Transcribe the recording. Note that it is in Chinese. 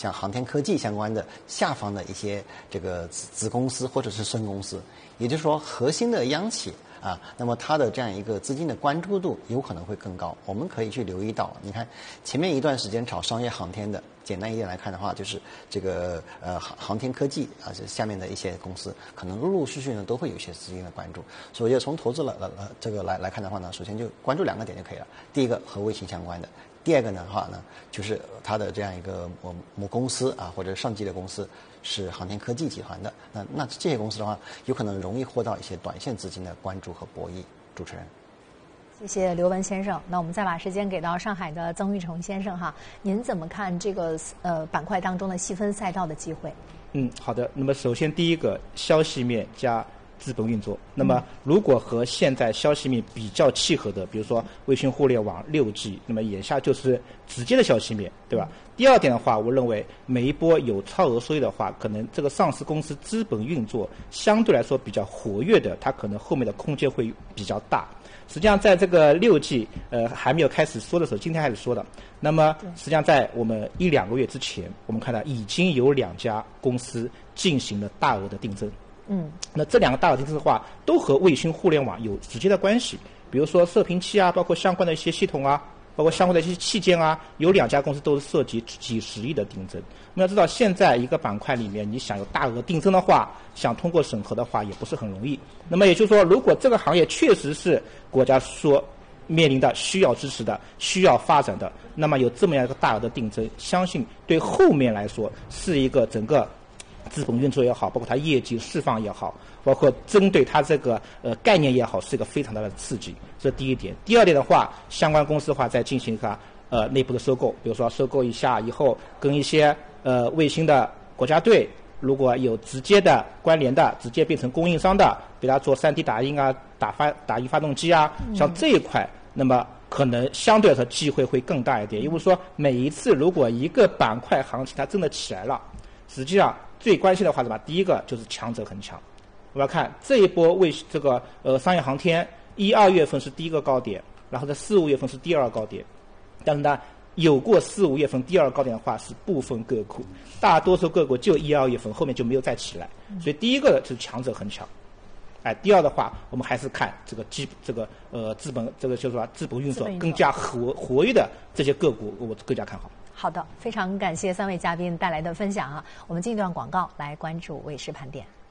像航天科技相关的下方的一些这个子公司或者是孙公司，也就是说核心的央企啊，那么它的这样一个资金的关注度有可能会更高。我们可以去留意到，你看前面一段时间炒商业航天的，简单一点来看的话，就是这个航天科技啊，这下面的一些公司，可能陆陆续续呢都会有一些资金的关注。所以从投资来看的话呢，首先就关注2个点就可以了。第一个和卫星相关的。第二个的话呢，就是它的这样一个母公司啊，或者上级的公司是航天科技集团的。那这些公司的话，有可能容易获到一些短线资金的关注和博弈。主持人， 谢谢刘文先生。那我们再把时间给到上海的曾玉成先生哈，您怎么看这个板块当中的细分赛道的机会？ 好的。那么首先第一个，消息面加资本运作。那么如果和现在消息面比较契合的，比如说卫星互联网、6G， 那么眼下就是直接的消息面，对吧？第二点的话，我认为每一波有超额收益的话，可能这个上市公司资本运作相对来说比较活跃的，它可能后面的空间会比较大。实际上在这个6G 还没有开始说的时候，今天开始说的，那么实际上在我们1-2个月之前，我们看到已经有2家公司进行了大额的定增。那这2个大额定增的话，都和卫星互联网有直接的关系。比如说射频器啊，包括相关的一些系统啊，包括相关的一些器件啊，有2家公司都是涉及几十亿的定增。我们要知道，现在一个板块里面，你想有大额定增的话，想通过审核的话，也不是很容易。那么也就是说，如果这个行业确实是国家说面临的需要支持的、需要发展的，那么有这么样一个大额的定增，相信对后面来说是一个整个资本运作也好，包括它业绩释放也好，包括针对它这个概念也好，是一个非常大的刺激。这是第一点。第二点的话，相关公司的话再进行一个内部的收购，比如说收购一下以后，跟一些卫星的国家队如果有直接的关联的，直接变成供应商的，比如做 3D 打印啊、打印发动机啊，像这一块，那么可能相对来说机会会更大一点。因为说每一次如果一个板块行情它真的起来了，实际上最关心的话是吧？第一个就是强者很强。我们要看这一波为这个商业航天1-2月份是第一个高点，然后在4-5月份是第2个高点。但是呢，有过4-5月份第2个高点的话是部分个股，大多数个股就1-2月份后面就没有再起来。所以第一个就是强者很强。第二的话，我们还是看这个资本这个就是说资本运作更加活跃的这些个股，我更加看好。 好的，非常感谢3位嘉宾带来的分享啊！我们进一段广告来关注卫视盘点。